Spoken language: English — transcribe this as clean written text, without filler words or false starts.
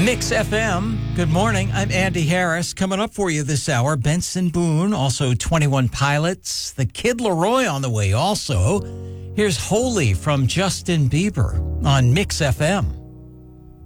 Mix FM. Good morning. I'm Andy Harris. Coming up for you this hour, Benson Boone, also 21 Pilots, the Kid Laroi on the way also. Here's Holy from Justin Bieber on Mix FM.